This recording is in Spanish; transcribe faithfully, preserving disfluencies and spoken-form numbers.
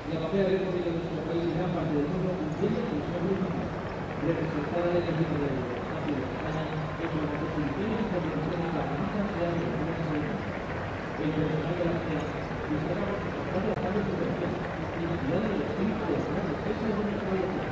La papel de nuestro país gran parte del mundo entiende que son mismas representada en el equipo de España en cuanto a funciones y combinaciones de la misma ciudad de la Unión el personal de la ciudad y estamos trabajando a través de los estudiando los críticos, los procesos de nuestra